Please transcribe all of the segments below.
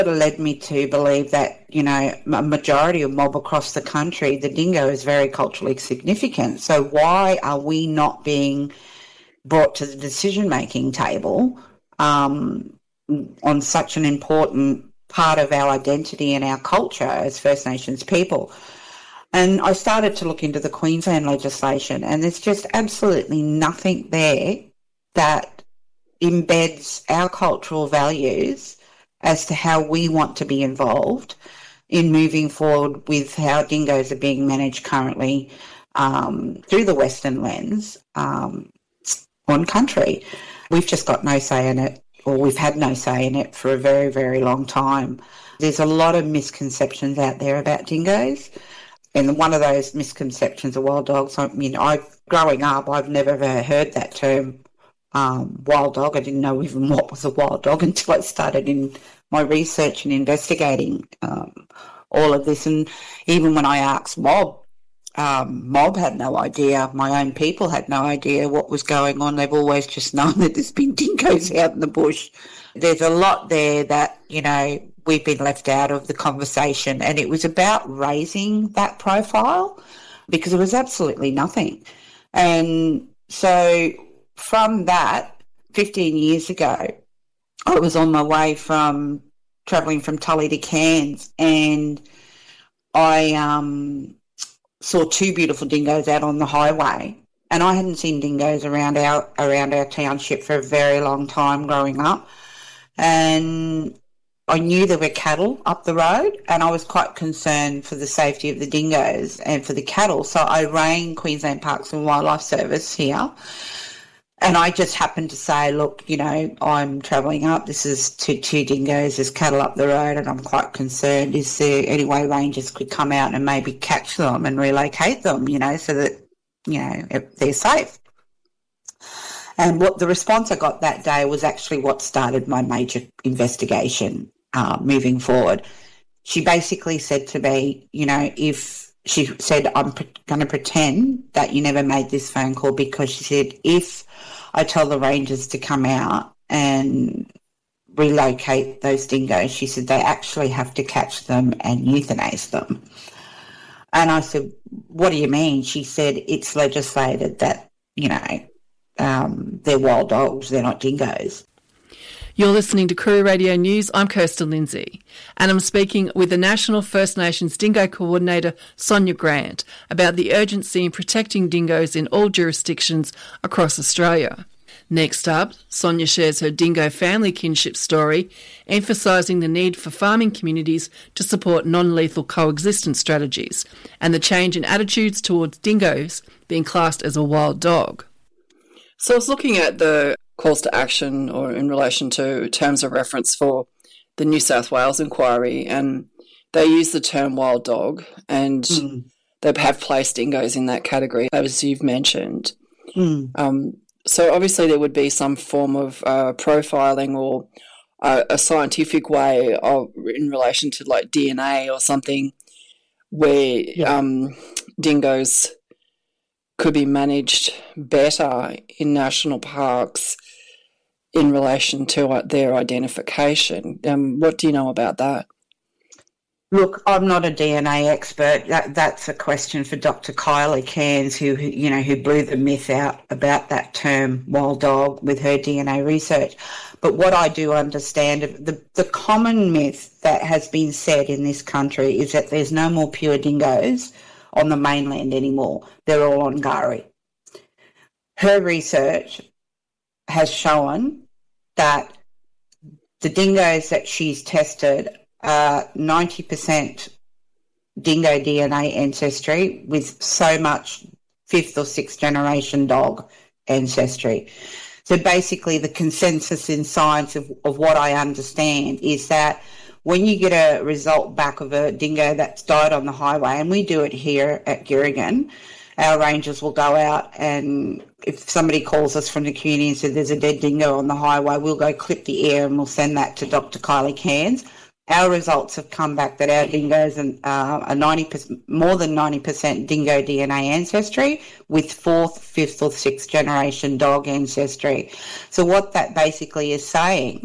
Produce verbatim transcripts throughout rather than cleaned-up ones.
led me to believe that, you know, a majority of mob across the country, the dingo is very culturally significant. So why are we not being brought to the decision-making table um, on such an important part of our identity and our culture as First Nations people? And I started to look into the Queensland legislation, and there's just absolutely nothing there that embeds our cultural values as to how we want to be involved in moving forward with how dingoes are being managed currently um, through the Western lens um, on country. We've just got no say in it, or we've had no say in it for a very, very long time. There's a lot of misconceptions out there about dingoes. And one of those misconceptions of wild dogs, I mean, I growing up, I've never ever heard that term, um, wild dog. I didn't know even what was a wild dog until I started in my research and investigating um, all of this. And even when I asked Mob, um, Mob had no idea. My own people had no idea what was going on. They've always just known that there's been dingoes out in the bush. There's a lot there that, you know, we've been left out of the conversation, and it was about raising that profile because it was absolutely nothing. And so from that, fifteen years ago, I was on my way from travelling from Tully to Cairns, and I um, saw two beautiful dingoes out on the highway, and I hadn't seen dingoes around our around our township for a very long time growing up, and I knew there were cattle up the road, and I was quite concerned for the safety of the dingoes and for the cattle. So I rang Queensland Parks and Wildlife Service here, and I just happened to say, look, you know, I'm travelling up. This is two, two dingoes. There's cattle up the road, and I'm quite concerned. Is there any way rangers could come out and maybe catch them and relocate them, you know, so that, you know, they're safe? And what the response I got that day was actually what started my major investigation uh, moving forward. She basically said to me, you know, if she said, I'm pre- going to pretend that you never made this phone call, because she said, if I tell the rangers to come out and relocate those dingoes, she said, they actually have to catch them and euthanize them. And I said, what do you mean? She said, it's legislated that, you know, Um, they're wild dogs, they're not dingoes. You're listening to Koori Radio News. I'm Kirsten Lindsay, and I'm speaking with the National First Nations Dingo Coordinator, Sonia Grant, about the urgency in protecting dingoes in all jurisdictions across Australia. Next up, Sonia shares her dingo family kinship story, emphasising the need for farming communities to support non-lethal coexistence strategies and the change in attitudes towards dingoes being classed as a wild dog. So I was looking at the calls to action, or in relation to terms of reference for the New South Wales inquiry, and they use the term wild dog, and mm. they have placed dingoes in that category, as you've mentioned. Mm. Um, so obviously there would be some form of uh, profiling or uh, a scientific way of, in relation to like D N A or something, where yeah. um, dingoes could be managed better in national parks in relation to their identification. Um, what do you know about that? Look, I'm not a D N A expert. That that's a question for Doctor Kylie Cairns, who, who you know who blew the myth out about that term wild dog with her D N A research. But what I do understand, the the common myth that has been said in this country is that there's no more pure dingoes on the mainland anymore. They're all on Gari. Her research has shown that the dingoes that she's tested are ninety percent dingo D N A ancestry with so much fifth or sixth generation dog ancestry. So basically the consensus in science of, of what I understand is that when you get a result back of a dingo that's died on the highway, and we do it here at Girrigan, our rangers will go out, and if somebody calls us from the community and says there's a dead dingo on the highway, we'll go clip the ear and we'll send that to Doctor Kylie Cairns. Our results have come back that our dingoes uh, are ninety percent, more than ninety percent dingo D N A ancestry with fourth, fifth or sixth generation dog ancestry. So what that basically is saying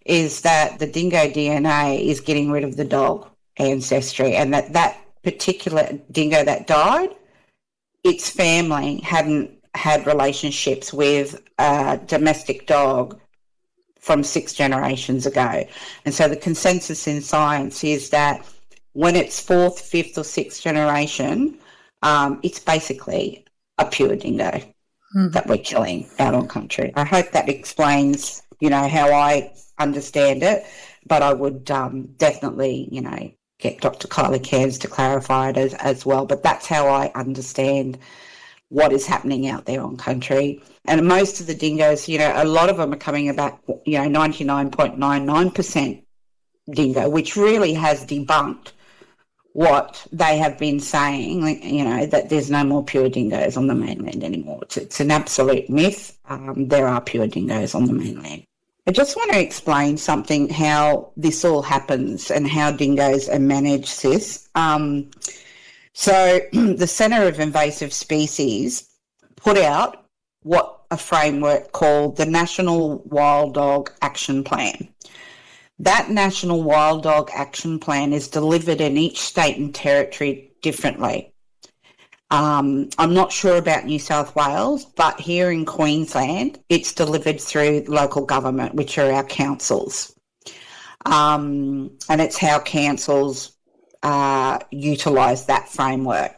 is that the dingo D N A is getting rid of the dog ancestry, and that that particular dingo that died, its family hadn't had relationships with a domestic dog from six generations ago. And so the consensus in science is that when it's fourth, fifth or sixth generation, um, it's basically a pure dingo mm-hmm. that we're killing out on country. I hope that explains, you know, how I understand it, but I would um, definitely, you know, get Doctor Kylie Cairns to clarify it as, as well. But that's how I understand what is happening out there on country. And most of the dingoes, you know, a lot of them are coming about, you know, ninety-nine point nine nine percent dingo, which really has debunked what they have been saying, you know, that there's no more pure dingoes on the mainland anymore. It's, it's an absolute myth. Um, there are pure dingoes on the mainland. I just want to explain something, how this all happens and how dingoes are managed, sis. Um, so the Centre of Invasive Species put out what a framework called the National Wild Dog Action Plan. That National Wild Dog Action Plan is delivered in each state and territory differently. Um, I'm not sure about New South Wales, but here in Queensland, it's delivered through local government, which are our councils. Um, and it's how councils uh, utilise that framework.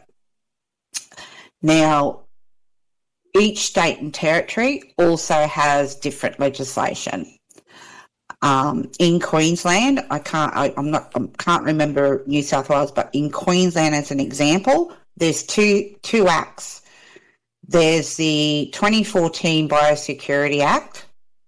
Now, each state and territory also has different legislation. Um, in Queensland, I can't, I, I'm not, I can't remember New South Wales, but in Queensland, as an example, there's two two acts. There's the twenty fourteen Biosecurity Act,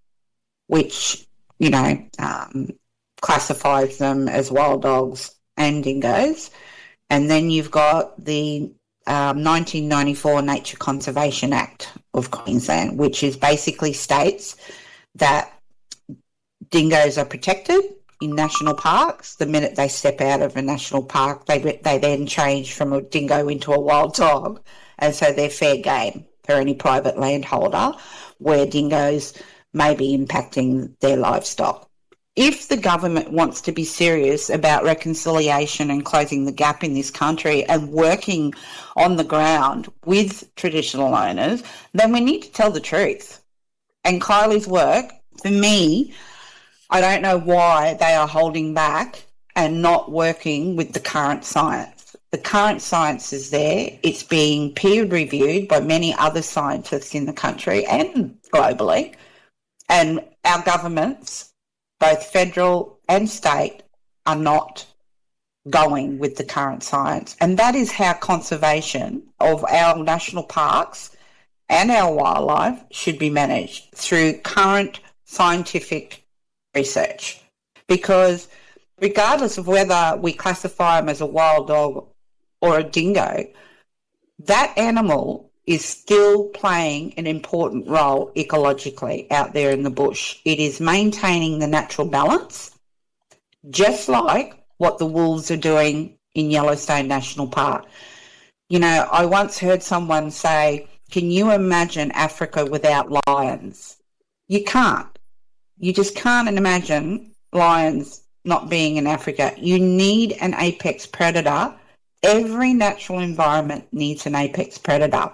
which, you know, um, classifies them as wild dogs and dingoes. And then you've got the um, nineteen ninety-four Nature Conservation Act of Queensland, which is basically states that dingoes are protected in national parks. The minute they step out of a national park, they they then change from a dingo into a wild dog, and so they're fair game for any private landholder where dingoes may be impacting their livestock. If the government wants to be serious about reconciliation and closing the gap in this country and working on the ground with traditional owners, then we need to tell the truth. And Kylie's work, for me, I don't know why they are holding back and not working with the current science. The current science is there. It's being peer-reviewed by many other scientists in the country and globally. And our governments, both federal and state, are not going with the current science. And that is how conservation of our national parks and our wildlife should be managed, through current scientific research, because regardless of whether we classify them as a wild dog or a dingo, that animal is still playing an important role ecologically out there in the bush. It is maintaining the natural balance, just like what the wolves are doing in Yellowstone National Park. You know, I once heard someone say, can you imagine Africa without lions? You can't. You just can't imagine lions not being in Africa. You need an apex predator. Every natural environment needs an apex predator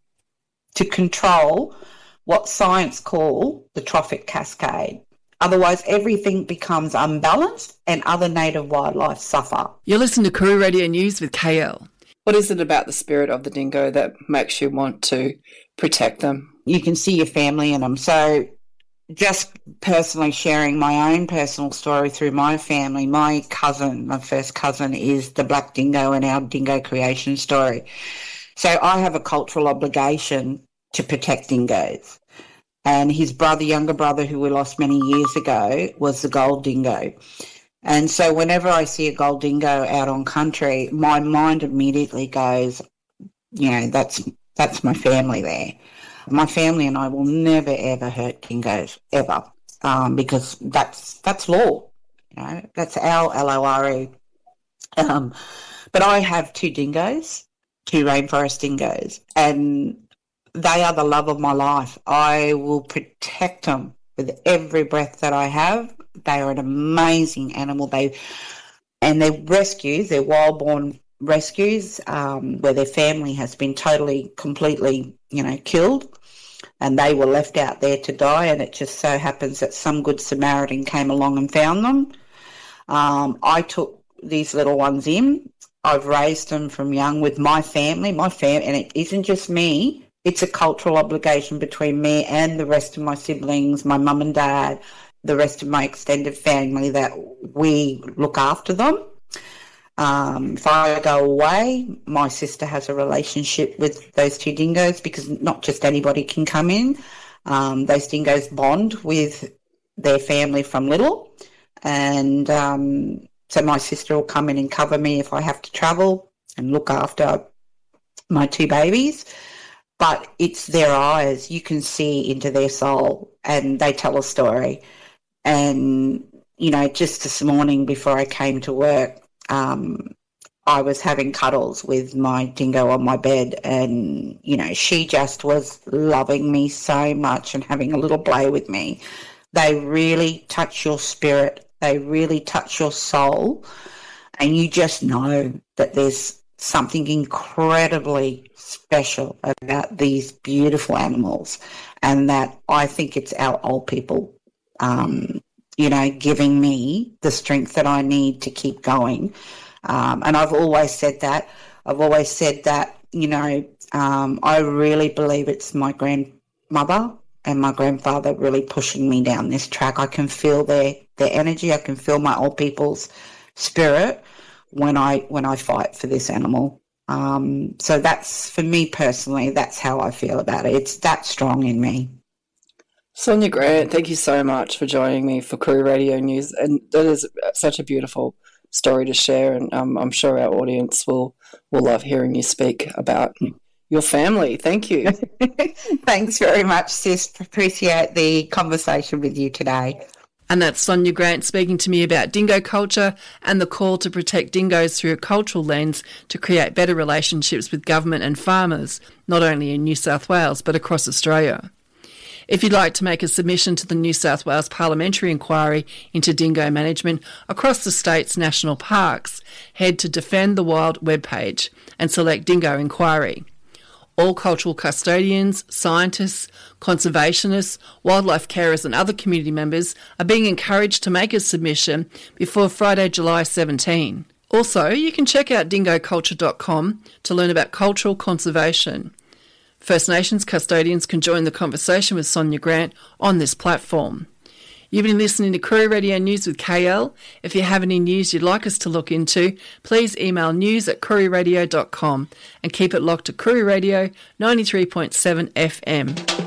to control what science call the trophic cascade. Otherwise, everything becomes unbalanced and other native wildlife suffer. You're listening to Koori Radio News with K L. What is it about the spirit of the dingo that makes you want to protect them? You can see your family in them. So just personally sharing my own personal story through my family, my cousin, my first cousin, is the black dingo in our dingo creation story. So I have a cultural obligation to protect dingoes. And his brother, younger brother, who we lost many years ago, was the gold dingo. And so whenever I see a gold dingo out on country, my mind immediately goes, you know, that's that's my family there. My family and I will never, ever hurt dingoes, ever, um, because that's that's law. You know, that's our L O R E. Um, but I have two dingoes, two rainforest dingoes, and they are the love of my life. I will protect them with every breath that I have. They are an amazing animal. They and they're rescues. They're wild-born rescues um, where their family has been totally, completely, you know, killed, and they were left out there to die. And it just so happens that some good Samaritan came along and found them. Um, I took these little ones in. I've raised them from young with my family, my fam, and it isn't just me. It's a cultural obligation between me and the rest of my siblings, my mum and dad, the rest of my extended family, that we look after them. Um, if I go away, my sister has a relationship with those two dingoes, because not just anybody can come in. Um, those dingoes bond with their family from little, and um, so my sister will come in and cover me if I have to travel and look after my two babies. But it's their eyes. You can see into their soul, and they tell a story. And, you know, just this morning before I came to work, um, I was having cuddles with my dingo on my bed, and, you know, she just was loving me so much and having a little play with me. They really touch your spirit. They really touch your soul, and you just know that there's something incredibly special about these beautiful animals, and that I think it's our old people, um, you know, giving me the strength that I need to keep going. Um, and I've always said that. I've always said that, you know, um, I really believe it's my grandmother and my grandfather really pushing me down this track. I can feel their, their energy. I can feel my old people's spirit when I when I fight for this animal. Um, so that's, for me personally, that's how I feel about it. It's that strong in me. Sonia Grant, thank you so much for joining me for Koori Radio News. And that is such a beautiful story to share, and um, I'm sure our audience will, will love hearing you speak about your family. Thank you. Thanks very much, sis. Appreciate the conversation with you today. And that's Sonia Grant speaking to me about dingo culture and the call to protect dingoes through a cultural lens to create better relationships with government and farmers, not only in New South Wales but across Australia. If you'd like to make a submission to the New South Wales Parliamentary Inquiry into dingo management across the state's national parks, head to Defend the Wild webpage and select Dingo Inquiry. All cultural custodians, scientists, conservationists, wildlife carers and other community members are being encouraged to make a submission before Friday, July seventeenth. Also, you can check out dingo culture dot com to learn about cultural conservation. First Nations custodians can join the conversation with Sonia Grant on this platform. You've been listening to Koori Radio News with K L. If you have any news you'd like us to look into, please email news at koori radio dot com and keep it locked to Koori Radio ninety-three point seven F M.